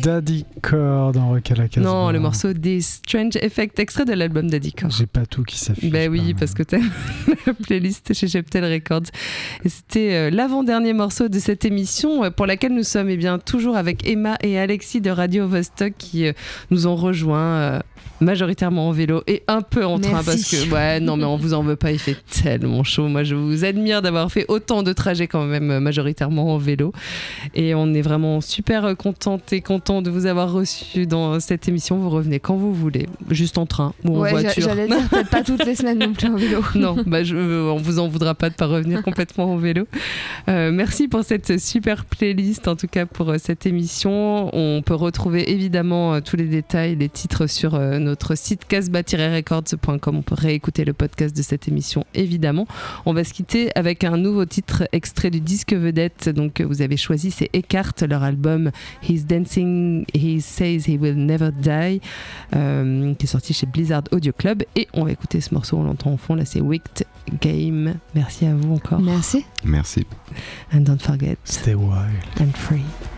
Daddy Core dans Rock à la Casbah. Non, le morceau des Strange Effect, extrait de l'album Daddy Core. J'ai pas tout qui s'affiche. Ben oui, parce que t'as la playlist chez Cheptel Records. Et c'était l'avant-dernier morceau de cette émission pour laquelle nous sommes toujours avec Emma et Alexis de Radio Vostok qui nous ont rejoints majoritairement en vélo et un peu en train parce que non mais on vous en veut pas, il fait tellement chaud. Moi je vous admire d'avoir fait autant de trajets quand même majoritairement en vélo et on est vraiment super contente et content de vous avoir reçu dans cette émission. Vous revenez quand vous voulez, juste en train ou en voiture. J'allais dire peut-être pas toutes les semaines non plus en vélo. Non, on vous en voudra pas de pas revenir complètement en vélo. Merci pour cette super playlist, en tout cas pour cette émission. On peut retrouver évidemment tous les détails, les titres sur notre site casbah-records.com. On peut réécouter le podcast de cette émission évidemment. On va se quitter avec un nouveau titre extrait du disque vedette. Donc vous avez choisi, c'est Eckhart, leur album He's Dancing, He Says He Will Never Die, qui est sorti chez Blizzard Audio Club. Et on va écouter ce morceau, on l'entend au fond, là c'est Wicked Game. Merci à vous encore. Merci. Merci. And don't forget, stay wild and free.